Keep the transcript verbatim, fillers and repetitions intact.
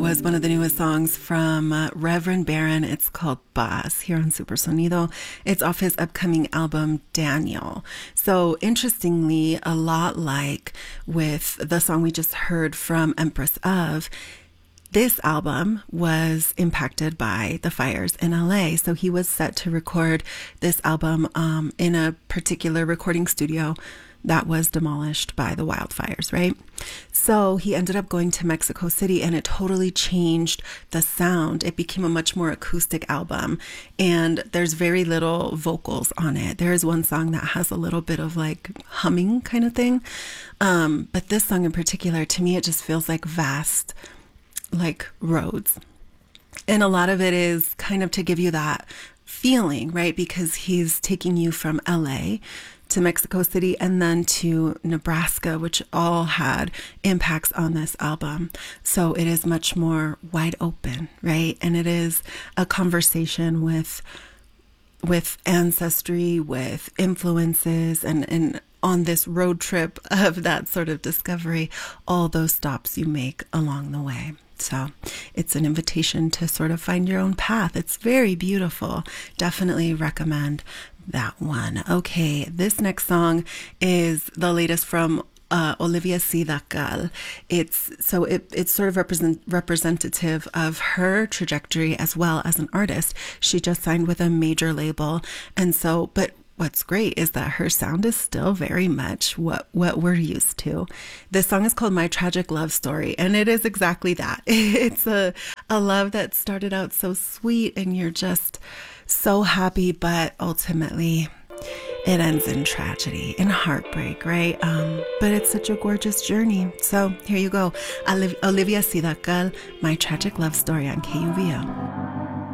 was one of the newest songs from uh, Reverend Barron. It's called Boss here on Super Sonido. It's off his upcoming album, Daniel. So interestingly, a lot like with the song we just heard from Empress of, this album was impacted by the fires in L A. So he was set to record this album um, in a particular recording studio that was demolished by the wildfires, right? So he ended up going to Mexico City, and it totally changed the sound. It became a much more acoustic album, and there's very little vocals on it. There is one song that has a little bit of like humming kind of thing. Um, but this song in particular, to me, it just feels like vast, like roads. And a lot of it is kind of to give you that feeling, right? Because he's taking you from L A to Mexico City and then to Nebraska, which all had impacts on this album. So it is much more wide open, right? And it is a conversation with with ancestry, with influences, and, and on this road trip of that sort of discovery, all those stops you make along the way. So it's an invitation to sort of find your own path. It's very beautiful. Definitely recommend that one. Okay, this next song is the latest from uh, Olivia Sidacal. It's so it, it's sort of represent, representative of her trajectory as well as an artist. She just signed with a major label, and so but. What's great is that her sound is still very much what, what we're used to. This song is called My Tragic Love Story, and it is exactly that. It's a, a love that started out so sweet and you're just so happy, but ultimately it ends in tragedy, in heartbreak, right? Um, but it's such a gorgeous journey. So here you go. Olivia Sidacal, My Tragic Love Story on K U V O.